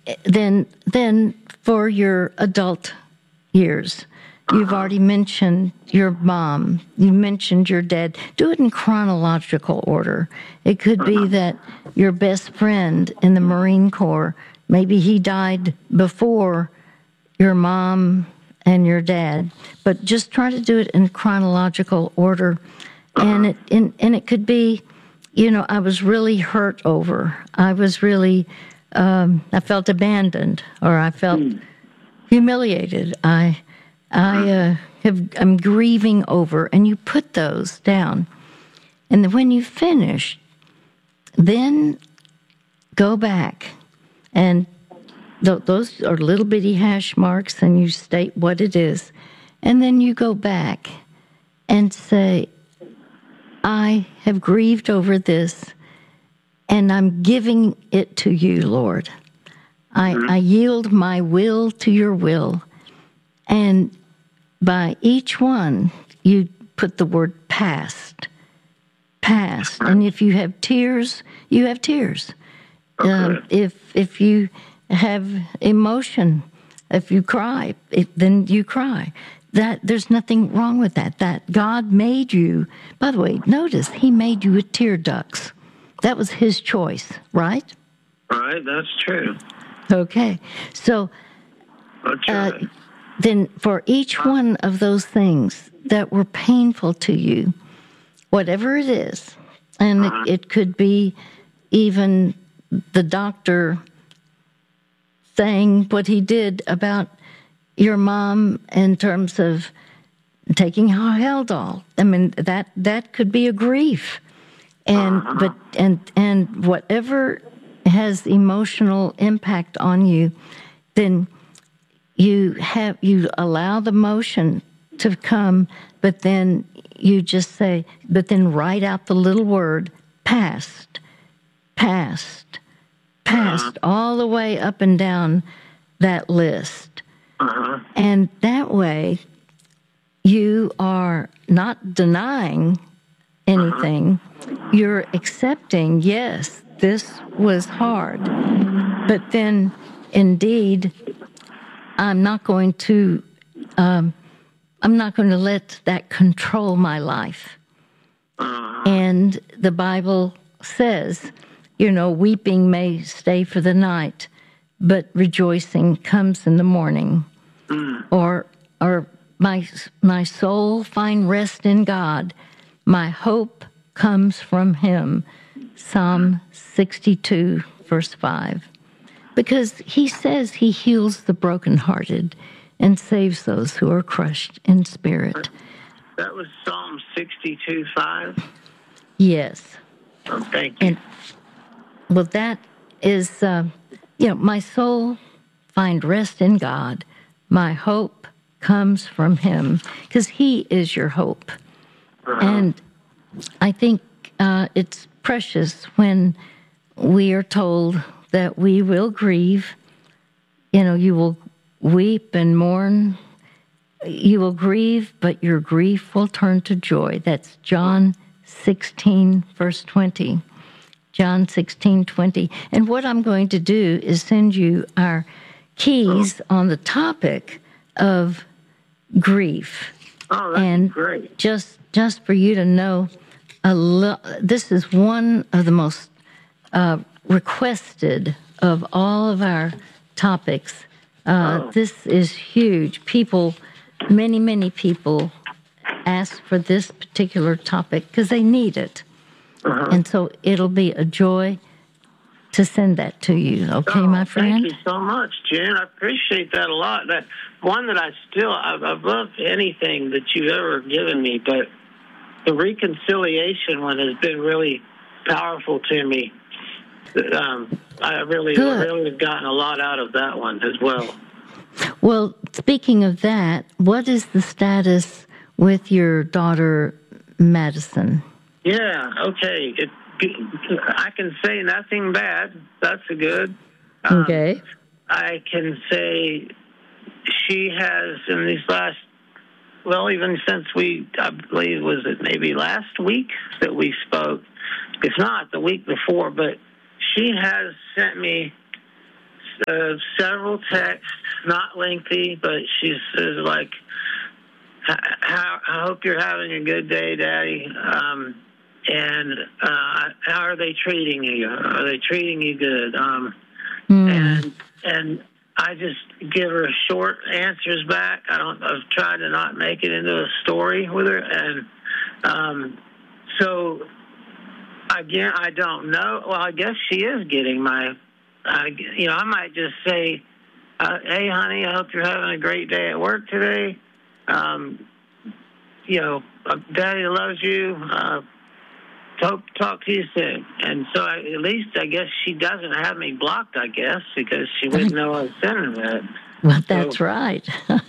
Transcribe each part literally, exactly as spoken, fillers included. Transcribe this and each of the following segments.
then then for your adult years, you've already mentioned your mom. You mentioned your dad. Do it in chronological order. It could be that your best friend in the Marine Corps, maybe he died before your mom and your dad, but just try to do it in chronological order. And it and, and it could be, you know, I was really hurt over. I was really, um, I felt abandoned, or I felt humiliated. I, I uh, have, I'm grieving over, and you put those down. And then when you finish, then go back, and th- those are little bitty hash marks, and you state what it is. And then you go back and say, I have grieved over this, and I'm giving it to you, Lord. I, mm-hmm. I yield my will to your will. And by each one, you put the word past. Past. And if you have tears, you have tears. Okay. Um, if if you have emotion, if you cry, it, then you cry. That there's nothing wrong with that. That God made you. By the way, notice He made you with tear ducts. That was His choice, right? Right, that's true. Okay, so That's uh, right. then for each one of those things that were painful to you, whatever it is, and Uh-huh. it, it could be even the doctor saying what he did about your mom in terms of taking Haldol. I mean, that that could be a grief, and Uh-huh. but and and whatever has emotional impact on you, then you have you allow the motion to come, but then you just say, but then write out the little word past, past, past, Uh-huh. all the way up and down that list. Uh-huh. And that way, you are not denying anything. Uh-huh. You're accepting, yes, this was hard. But then, indeed, I'm not going to, um, I'm not going to let that control my life. Uh-huh. And the Bible says, you know, weeping may stay for the night, but rejoicing comes in the morning. Mm. Or, or my my soul find rest in God. My hope comes from Him. Psalm sixty-two, verse five. Because He says He heals the brokenhearted and saves those who are crushed in spirit. That was Psalm sixty-two, five? Yes. Oh, thank you. And, well, that is... Uh, You know, my soul find rest in God. My hope comes from Him, because He is your hope. Uh-huh. And I think uh, it's precious when we are told that we will grieve. You know, you will weep and mourn. You will grieve, but your grief will turn to joy. That's John sixteen, verse twenty. John sixteen, twenty. And what I'm going to do is send you our keys on the topic of grief. Oh, that's and great. Just, just for you to know, a lo- this is one of the most uh, requested of all of our topics. Uh, oh. This is huge. People, many, many people ask for this particular topic because they need it. Uh-huh. And so it'll be a joy to send that to you, okay, oh, my friend? Thank you so much, Jen. I appreciate that a lot. That one that I still, I've, I've loved anything that you've ever given me, but the reconciliation one has been really powerful to me. Um, I really, Good. really have gotten a lot out of that one as well. Well, speaking of that, what is the status with your daughter, Madison? Yeah, okay. It, I can say nothing bad. That's a good. Um, okay. I can say she has, in these last, well, even since we, I believe, was it maybe last week that we spoke? If not, the week before, but she has sent me uh, several texts, not lengthy, but she says, like, how, I hope you're having a good day, Daddy. Um, and uh, how are they treating you? Are they treating you good? Um, mm. And and I just give her short answers back. I don't. I've tried to not make it into a story with her, and um, so again, I don't know. Well, I guess she is getting my. Uh, you know, I might just say, uh, "Hey, honey, I hope you're having a great day at work today. Um, you know, uh, Daddy loves you. Uh, Hope talk to you soon." And so I, at least I guess she doesn't have me blocked, I guess, because she wouldn't know I was sending that. Well, that's so, right.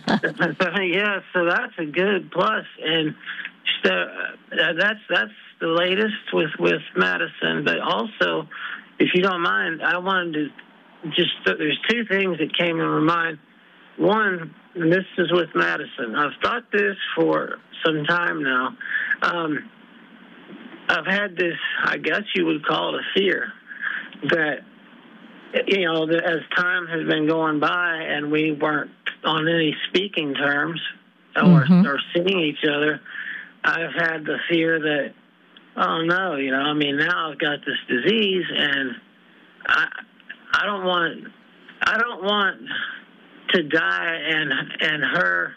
Yeah, so that's a good plus. And so, uh, that's that's the latest with, with Madison. But also, if you don't mind, I wanted to just, there's two things that came in my mind. One, and this is with Madison. I've thought this for some time now. Um, I've had this, I guess you would call it a fear, that, you know, that as time has been going by and we weren't on any speaking terms or, mm-hmm. or seeing each other, I've had the fear that, oh, no, you know, I mean, now I've got this disease and I I don't want, I don't want to die and and her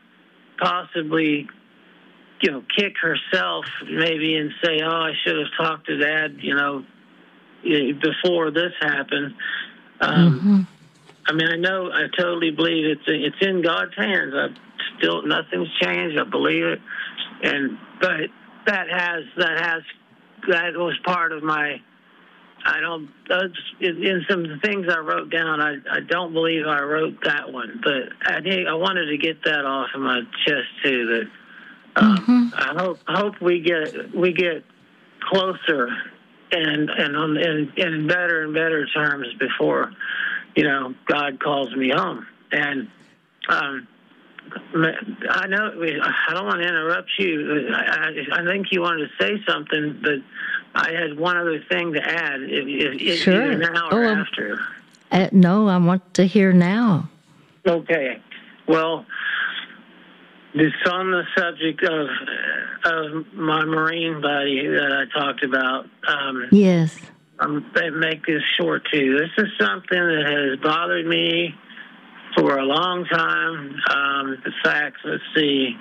possibly, you know, kick herself maybe and say, oh, I should have talked to Dad, you know, before this happened. Um, mm-hmm. I mean, I know, I totally believe it's it's in God's hands. I still, nothing's changed. I believe it. And, but that has, that has, that was part of my, I don't, in some of the things I wrote down, I, I don't believe I wrote that one, but I think I wanted to get that off of my chest too, that, Um, mm-hmm. I hope I hope we get we get closer and and on in, in better and better terms before, you know, God calls me home. And um, I know I don't want to interrupt you. I, I, I think you wanted to say something, but I had one other thing to add. If, if, sure. Either now or oh, after. Uh, no, I want to hear now. Okay. Well. It's on the subject of of my Marine buddy that I talked about. Um, yes. I'm they make this short too. This is something that has bothered me for a long time. Um, the facts, let's see,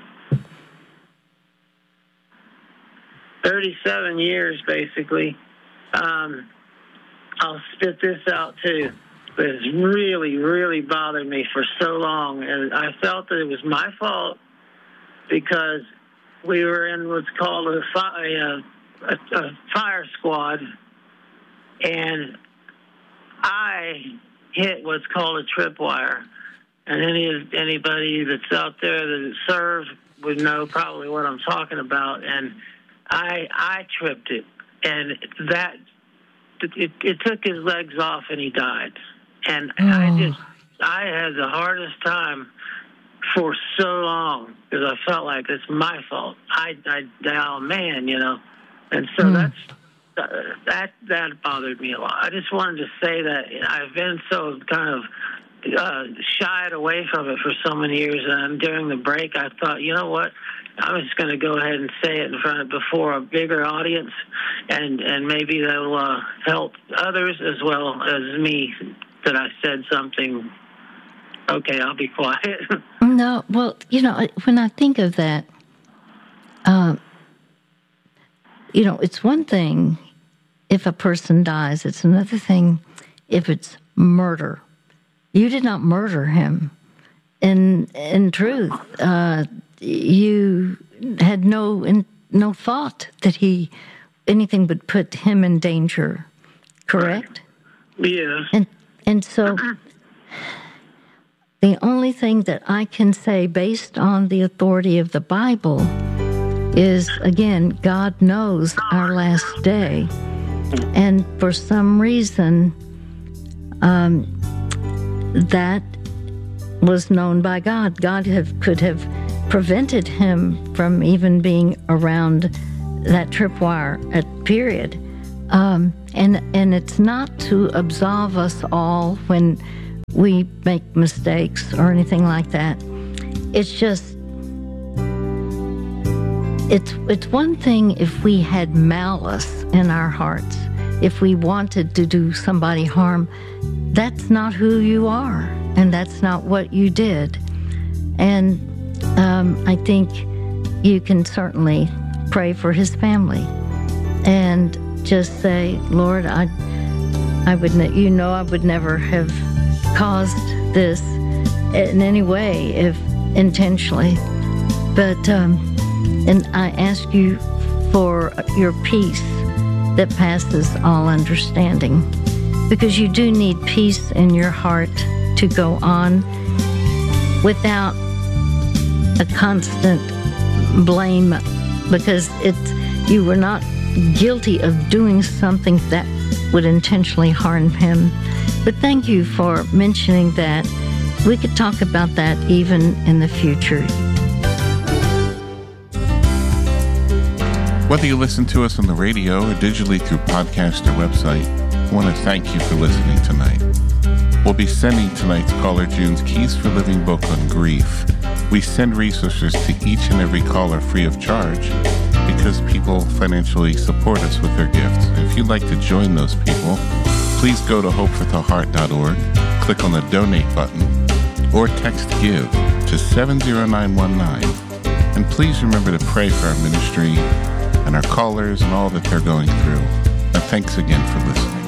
thirty-seven years basically. Um, I'll spit this out too. But it's really, really bothered me for so long, and I felt that it was my fault. Because we were in what's called a, a, a, a fire squad, and I hit what's called a tripwire. And any anybody that's out there that served would know probably what I'm talking about. And I I tripped it, and that it, it took his legs off, and he died. And oh. I just I had the hardest time for so long because I felt like it's my fault. I, I, oh man, you know, and so mm. that's uh, that that bothered me a lot. I just wanted to say that I've been so kind of uh, shied away from it for so many years, and during the break, I thought, you know what, I'm just going to go ahead and say it in front of before a bigger audience, and and maybe that'll uh, help others as well as me that I said something. Okay, I'll be quiet. No, well, you know, when I think of that, uh, you know, it's one thing if a person dies. It's another thing if it's murder. You did not murder him. In in truth, uh, you had no in, no thought that he anything would put him in danger. Correct? Yes. And and so. The only thing that I can say based on the authority of the Bible is, again, God knows our last day. And for some reason, um, that was known by God. God have, could have prevented him from even being around that tripwire at period. Um, and, and it's not to absolve us all when we make mistakes or anything like that. It's just, it's it's one thing if we had malice in our hearts, if we wanted to do somebody harm. That's not who you are, and that's not what you did. And um, I think you can certainly pray for his family and just say, Lord, I, I would, ne- you know, I would never have caused this in any way, if intentionally. But um, and I ask you for your peace that passes all understanding, because you do need peace in your heart to go on without a constant blame, because it's, you were not guilty of doing something that would intentionally harm him. But thank you for mentioning that. We could talk about that even in the future. Whether you listen to us on the radio or digitally through podcast or website, I want to thank you for listening tonight. We'll be sending tonight's Caller June's Keys for Living book on grief. We send resources to each and every caller free of charge because people financially support us with their gifts. If you'd like to join those people, please go to hope for the heart dot org, click on the donate button, or text GIVE to seven zero nine one nine. And please remember to pray for our ministry and our callers and all that they're going through. And thanks again for listening.